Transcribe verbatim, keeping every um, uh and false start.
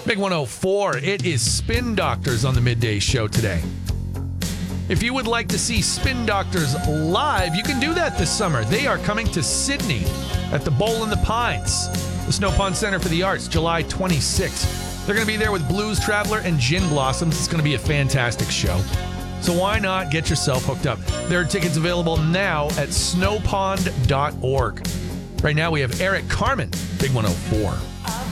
Big one oh four, it is Spin Doctors on the Midday Show today. If you would like to see Spin Doctors live, you can do that this summer. They are coming to Sydney at the Bowl in the Pines, the Snow Pond Center for the Arts, July twenty-sixth. They're going to be there with Blues Traveler and Gin Blossoms. It's going to be a fantastic show. So why not get yourself hooked up? There are tickets available now at snowpond dot org. Right now we have Eric Carmen, Big one oh four.